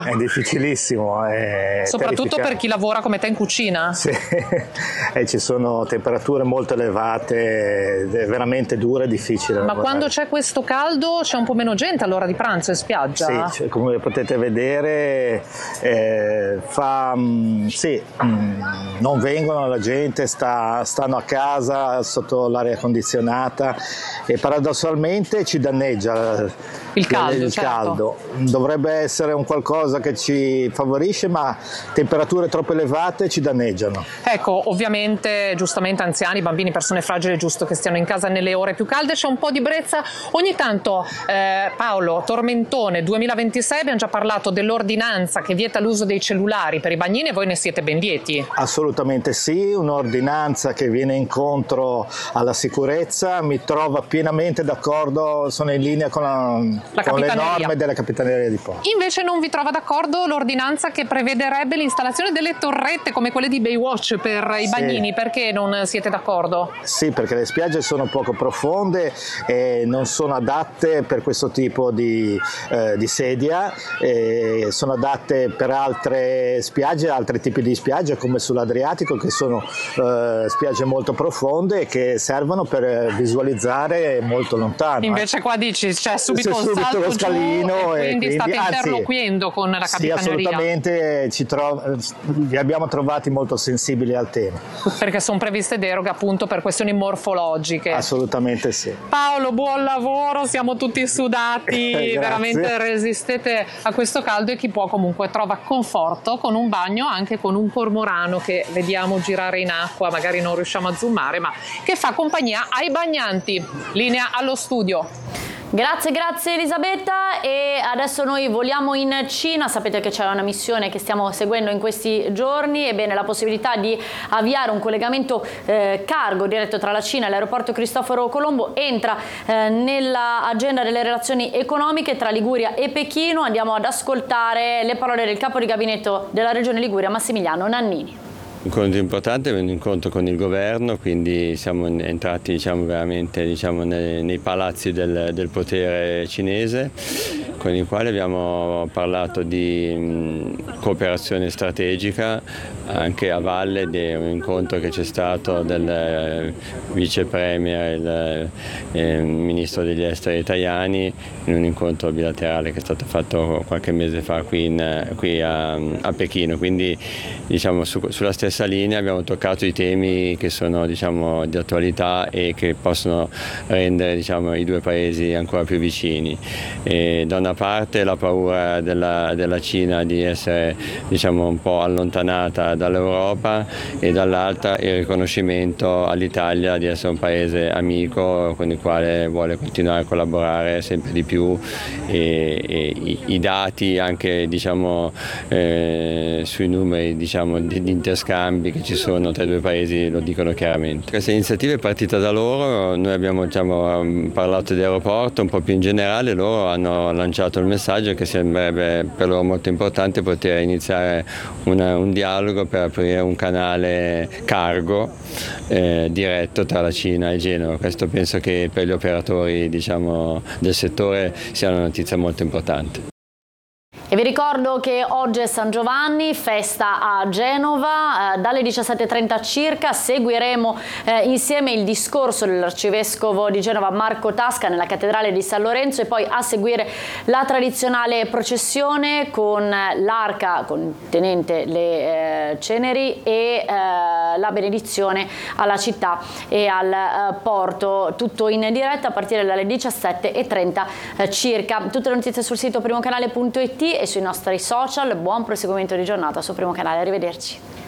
È difficilissimo. È soprattutto per chi lavora come te in cucina? Sì, e ci sono temperature molto elevate, è veramente dura e difficile. Ma lavorare. quando c'è questo caldo c'è un po' meno gente all'ora di pranzo in spiaggia? Sì, come potete vedere non vengono, la gente stanno a casa sotto l'aria condizionata e paradossalmente ci danneggia il caldo. Caldo. Dovrebbe essere un qualcosa che ci favorisce, ma temperature troppo elevate ci danneggiano. Ecco, ovviamente, giustamente anziani, bambini, persone fragili è giusto che stiano in casa nelle ore più calde, c'è un po' di brezza ogni tanto. Paolo, tormentone 2026, abbiamo già parlato dell'ordinanza che vieta l'uso dei cellulari per i bagnini e voi ne siete ben lieti? Assolutamente sì, un'ordinanza che viene incontro alla sicurezza, mi trova pienamente d'accordo, sono in linea con le norme della Capitaneria di Porto. Invece non vi trova d'accordo l'ordinanza che prevederebbe l'installazione delle torrette come quelle di Baywatch per i bagnini, perché non siete d'accordo? Sì, perché le spiagge sono poco profonde e non sono adatte per questo tipo di sedia, sono adatte per altre spiagge, altri tipi di spiagge come sull'Adriatico che sono spiagge molto profonde e che servono per visualizzare molto lontano. Invece qua dici c'è subito un salto lo scalino e quindi state interloquendo con la Capitaneria. Sì, assolutamente, li abbiamo trovati molto sensibili al tema. Perché sono previste deroghe appunto per questioni morfologiche. Assolutamente sì. Paolo, buon lavoro, siamo tutti sudati, veramente resistete a questo caldo e chi può comunque trova conforto con un bagno, anche con un cormorano che vediamo girare in acqua, magari non riusciamo a zoomare, ma che fa compagnia ai bagnanti. Linea allo studio. Grazie Elisabetta, e adesso noi voliamo in Cina. Sapete che c'è una missione che stiamo seguendo in questi giorni, ebbene la possibilità di avviare un collegamento cargo diretto tra la Cina e l'aeroporto Cristoforo Colombo entra nella agenda delle relazioni economiche tra Liguria e Pechino. Andiamo ad ascoltare le parole del capo di gabinetto della regione Liguria, Massimiliano Nannini. Un incontro importante, un incontro con il governo, quindi siamo entrati veramente nei palazzi del potere cinese, con il quale abbiamo parlato di cooperazione strategica anche a valle di un incontro che c'è stato del vice premier e il ministro degli esteri italiani, in un incontro bilaterale che è stato fatto qualche mese fa qui a Pechino. Quindi sulla stessa linea abbiamo toccato i temi che sono di attualità e che possono rendere i due paesi ancora più vicini. E da una parte la paura della Cina di essere un po' allontanata dall'Europa e dall'altra il riconoscimento all'Italia di essere un paese amico con il quale vuole continuare a collaborare sempre di più, e i dati anche sui numeri di interscambi che ci sono tra i due paesi lo dicono chiaramente. Questa iniziativa è partita da loro, noi abbiamo parlato di aeroporto un po' più in generale, loro hanno lanciato il messaggio che sembrerebbe per loro molto importante poter iniziare un dialogo per aprire un canale cargo diretto tra la Cina e Genova. Questo penso che per gli operatori del settore sia una notizia molto importante. E vi ricordo che oggi è San Giovanni, festa a Genova, dalle 17:30 circa seguiremo insieme il discorso dell'arcivescovo di Genova Marco Tasca nella cattedrale di San Lorenzo, e poi a seguire la tradizionale processione con l'arca contenente le ceneri e la benedizione alla città e al porto, tutto in diretta a partire dalle 17:30 circa. Tutte le notizie sul sito primocanale.it e sui nostri social. Buon proseguimento di giornata su Primo Canale, arrivederci.